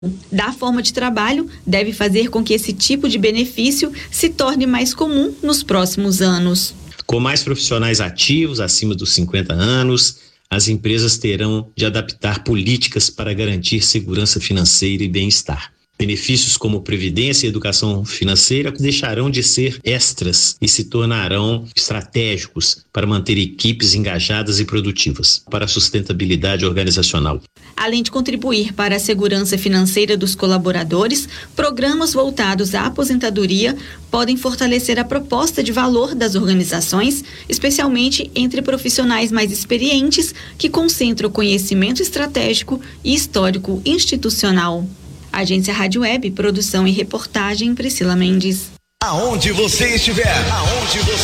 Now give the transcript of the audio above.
da forma de trabalho deve fazer com que esse tipo de benefício se torne mais comum nos próximos anos. Com mais profissionais ativos acima dos 50 anos, as empresas terão de adaptar políticas para garantir segurança financeira e bem-estar. Benefícios como previdência e educação financeira deixarão de ser extras e se tornarão estratégicos para manter equipes engajadas e produtivas, para a sustentabilidade organizacional. Além de contribuir para a segurança financeira dos colaboradores, programas voltados à aposentadoria podem fortalecer a proposta de valor das organizações, especialmente entre profissionais mais experientes que concentram conhecimento estratégico e histórico institucional. Agência Rádio Web, produção e reportagem Priscila Mendes. Aonde você estiver,